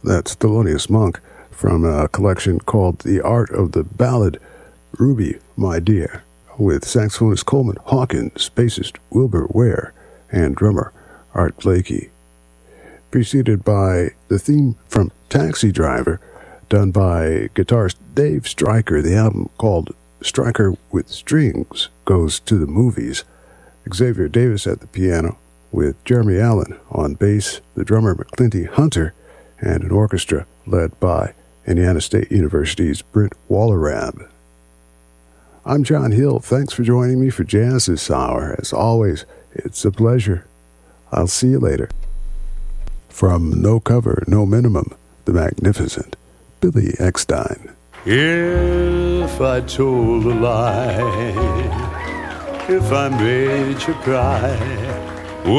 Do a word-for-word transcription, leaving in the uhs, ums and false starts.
That's Thelonious Monk from a collection called The Art of the Ballad, Ruby, My Dear, with saxophonist Coleman Hawkins, bassist Wilbur Ware, and drummer Art Blakey. Preceded by the theme from Taxi Driver, done by guitarist Dave Stryker. The album, called Stryker with Strings, goes to the movies. Xavier Davis at the piano, with Jeremy Allen on bass, the drummer McClinty Hunter, and an orchestra led by Indiana State University's Brent Wallerab. I'm John Hill. Thanks for joining me for Jazz this hour. As always, it's a pleasure. I'll see you later. From No Cover, No Minimum, the magnificent Billy Eckstine. If I told a lie, if I made you cry,